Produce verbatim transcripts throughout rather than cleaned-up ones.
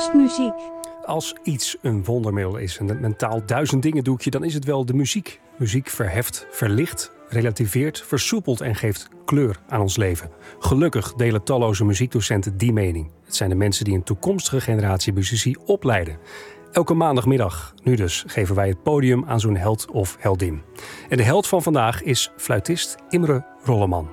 Kerstmuziek. Als iets een wondermiddel is en het mentaal duizend dingen doekje, dan is het wel de muziek. Muziek verheft, verlicht, relativeert, versoepelt en geeft kleur aan ons leven. Gelukkig delen talloze muziekdocenten die mening. Het zijn de mensen die een toekomstige generatie muzici opleiden. Elke maandagmiddag, nu dus, geven wij het podium aan zo'n held of heldin. En de held van vandaag is fluitist Imre Rolleman.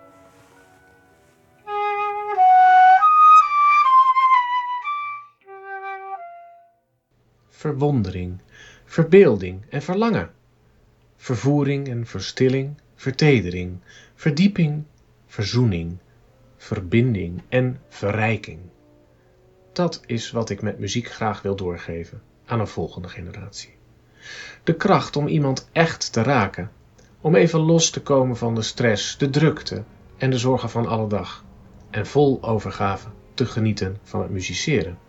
Verwondering, verbeelding en verlangen. Vervoering en verstilling, vertedering, verdieping, verzoening, verbinding en verrijking. Dat is wat ik met muziek graag wil doorgeven aan een volgende generatie. De kracht om iemand echt te raken, om even los te komen van de stress, de drukte en de zorgen van alle dag en vol overgave te genieten van het musiceren.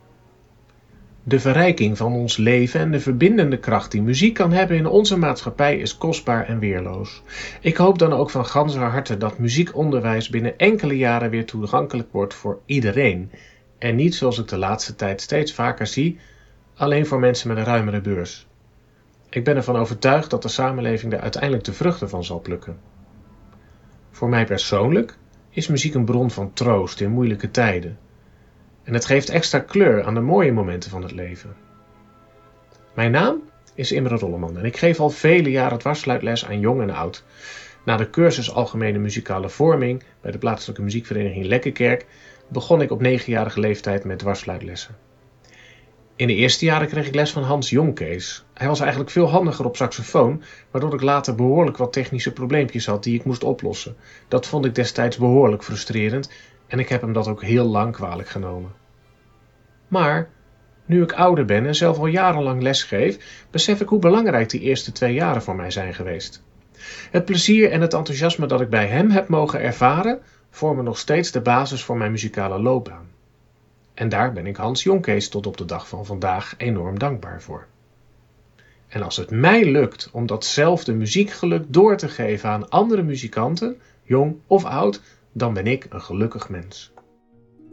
De verrijking van ons leven en de verbindende kracht die muziek kan hebben in onze maatschappij is kostbaar en weerloos. Ik hoop dan ook van ganser harte dat muziekonderwijs binnen enkele jaren weer toegankelijk wordt voor iedereen. En niet, zoals ik de laatste tijd steeds vaker zie, alleen voor mensen met een ruimere beurs. Ik ben ervan overtuigd dat de samenleving er uiteindelijk de vruchten van zal plukken. Voor mij persoonlijk is muziek een bron van troost in moeilijke tijden. En het geeft extra kleur aan de mooie momenten van het leven. Mijn naam is Imre Rolleman en ik geef al vele jaren dwarsfluitles aan jong en oud. Na de cursus Algemene Muzikale Vorming bij de plaatselijke muziekvereniging Lekkerkerk begon ik op negenjarige leeftijd met dwarsfluitlessen. In de eerste jaren kreeg ik les van Hans Jonkees. Hij was eigenlijk veel handiger op saxofoon, waardoor ik later behoorlijk wat technische probleempjes had die ik moest oplossen. Dat vond ik destijds behoorlijk frustrerend en ik heb hem dat ook heel lang kwalijk genomen. Maar nu ik ouder ben en zelf al jarenlang lesgeef, besef ik hoe belangrijk die eerste twee jaren voor mij zijn geweest. Het plezier en het enthousiasme dat ik bij hem heb mogen ervaren, vormen nog steeds de basis voor mijn muzikale loopbaan. En daar ben ik Hans Jonkees tot op de dag van vandaag enorm dankbaar voor. En als het mij lukt om datzelfde muziekgeluk door te geven aan andere muzikanten, jong of oud, dan ben ik een gelukkig mens.